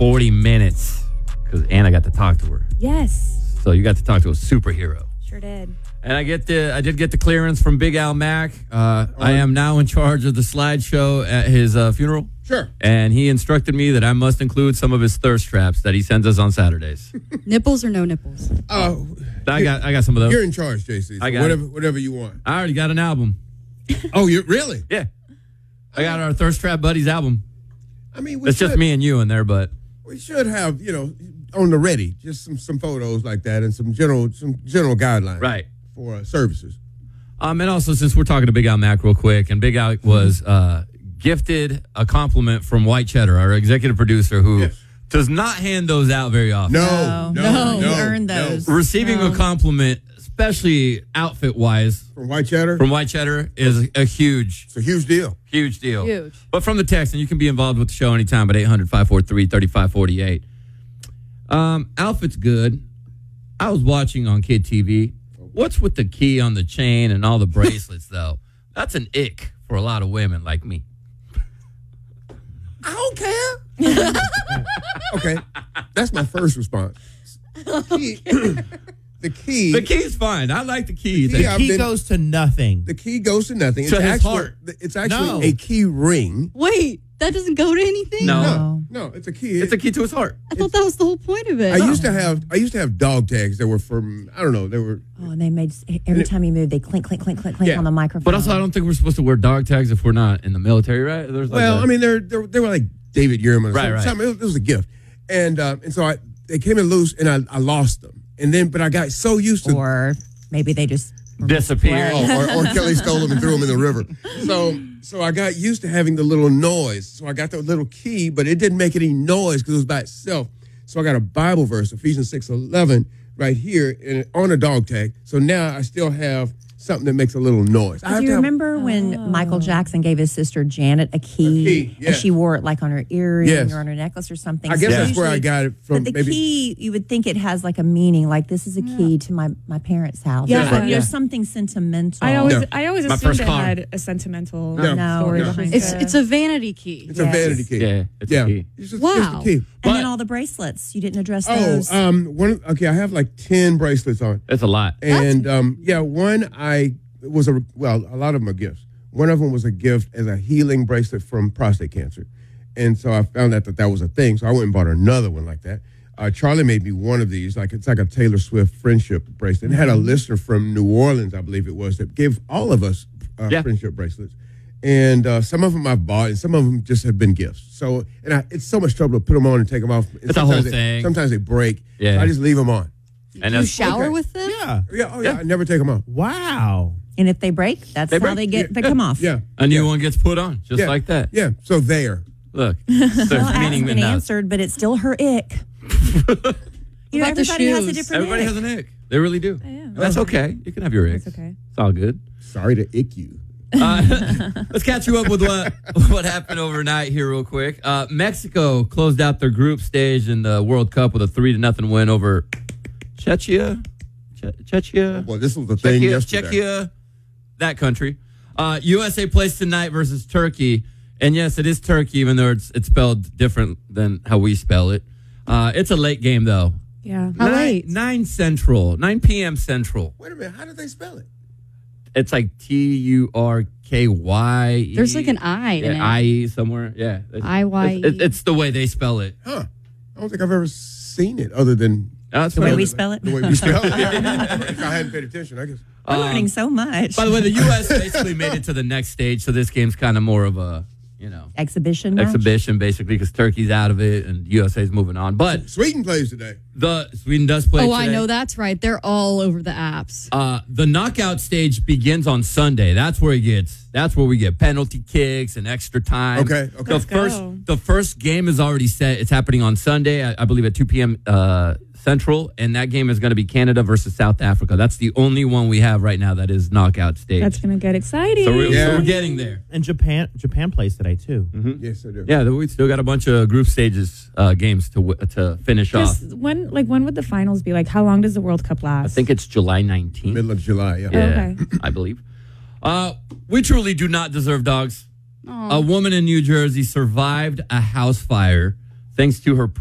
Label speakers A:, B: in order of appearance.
A: 40 minutes because Anna got to talk to her.
B: Yes.
A: So you got to talk to a superhero.
B: Sure did.
A: And I did get the clearance from Big Al Mack. I am now in charge of the slideshow at his funeral.
C: Sure.
A: And he instructed me that I must include some of his thirst traps that he sends us on Saturdays.
D: Nipples or no nipples?
A: I got some of those.
C: You're in charge, JC. So
A: I got
C: whatever you want.
A: I already got an album.
C: Oh, you really?
A: Yeah. I got our Thirst Trap Buddies album.
C: I mean,
A: it's just me and you in there, but
C: we should have, on the ready, just some photos like that and some general guidelines,
A: right,
C: for services.
A: And also, since we're talking to Big Al Mack real quick, and Big Al was gifted a compliment from White Cheddar, our executive producer, who does not hand those out very often.
C: No,
D: he earned those.
A: Receiving a compliment, especially outfit-wise,
C: from White Cheddar,
A: is a huge...
C: It's a huge deal.
A: Huge deal.
D: Huge.
A: But from the text, and you can be involved with the show anytime at 800-543-3548. Outfit's good. I was watching on Kid TV. What's with the key on the chain and all the bracelets, though? That's an ick for a lot of women like me.
C: I don't care. Okay, that's my first response. The key
A: is fine. I like the key.
E: The key goes to nothing.
C: The key goes to nothing.
A: To his heart.
C: It's actually a key ring.
D: Wait, that doesn't go to anything?
A: No,
C: it's a key.
A: It's a key to his heart.
D: I thought that was the whole point of it.
C: I used to have dog tags that were from, I don't know, they were.
F: Oh, and they made every time you move, they clink, clink, clink, clink, clink on the microphone.
A: But also, I don't think we're supposed to wear dog tags if we're not in the military, right?
C: I mean, they were like David Yearman.
A: Right.
C: Something. It was a gift, and so they came in loose, and I lost them, but I got so used to.
F: Or maybe they just
A: disappeared.
C: Or Kelly stole them and threw them in the river. So I got used to having the little noise. So I got the little key, but it didn't make any noise because it was by itself. So I got a Bible verse, Ephesians 6:11, right here on a dog tag. So now I still have something that makes a little noise.
F: Do you remember when Michael Jackson gave his sister Janet a key and she wore it like on her earring or on her necklace or something?
C: I guess that's where I got it from.
F: But the key, you would think it has like a meaning, like this is a key to my parents' house.
B: Yeah.
F: There's something sentimental.
B: I always
A: My
B: assumed
A: first
B: it
A: car.
B: had a sentimental
F: No.
B: story behind
D: It's
B: it.
D: it's a vanity key.
C: It's a vanity key.
A: Yeah, it's a key.
C: It's just
D: Wow.
C: a key.
F: And then all the bracelets, you didn't address those.
C: I have like 10 bracelets on.
A: That's a lot.
C: And one a lot of them are gifts. One of them was a gift as a healing bracelet from prostate cancer. And so I found out that was a thing. So I went and bought another one like that. Charlie made me one of these. It's like a Taylor Swift friendship bracelet. It had a listener from New Orleans, I believe it was, that gave all of us friendship bracelets. And some of them I've bought, and some of them just have been gifts. So, it's so much trouble to put them on and take them off.
A: It's a whole thing.
C: Sometimes they break.
A: Yeah.
C: So I just leave them on.
A: And
D: You shower with them?
C: Yeah. I never take them off.
E: Wow.
F: And if they break, that's how they come off.
C: Yeah.
A: A new one gets put on, just like that.
C: Yeah. So there.
A: Look,
F: Well,
A: there's
F: asked
A: meaning
F: and
A: in that.
F: answered, but it's still her ick.
D: About the
F: Everybody has a
D: shoes?
F: different
A: Everybody
F: ick.
A: has an ick. They really do.
B: Yeah.
A: That's okay. You can have your ick.
B: That's okay.
A: It's all good.
C: Sorry to ick you.
A: Let's catch you up with what happened overnight here real quick. Mexico closed out their group stage in the World Cup with a 3-0 win over Czechia.
C: Well, this was the thing yesterday.
A: Czechia, that country. USA plays tonight versus Turkey. And yes, it is Turkey, even though it's spelled different than how we spell it. It's a late game, though.
B: Yeah.
D: How late?
A: 9 p.m. Central.
C: Wait a minute. How did they spell it?
A: It's like Turky.
D: There's like an I in it.
A: IE somewhere. Yeah.
D: IYE.
A: It's the way they spell it.
C: Huh. I don't think I've ever seen it other than
A: That's
F: The way we spell it.
C: the way we spell it. If I hadn't paid attention, I guess.
F: We're learning so much.
A: By the way, the U.S. basically made it to the next stage, so this game's kind of more of a,
F: Exhibition match?
A: exhibition, basically, because Turkey's out of it and USA's moving on. But
C: Sweden plays today.
A: Sweden does play
D: Oh,
A: today.
D: I know that's right. They're all over the apps.
A: The knockout stage begins on Sunday. That's where we get penalty kicks and extra time.
C: Okay.
A: The first game is already set. It's happening on Sunday, I believe at 2 p.m. Central, and that game is going to be Canada versus South Africa. That's the only one we have right now that is knockout stage.
B: That's going to get exciting.
A: So we're getting there.
E: And Japan plays today too.
A: Mm-hmm.
C: Yes, I do.
A: Yeah, we still got a bunch of group stages games to finish off.
B: When would the finals be? Like, how long does the World Cup last?
A: I think it's July 19th.
C: Middle of July, yeah.
B: Okay.
A: I believe. We truly do not deserve dogs. A woman in New Jersey survived a house fire thanks to her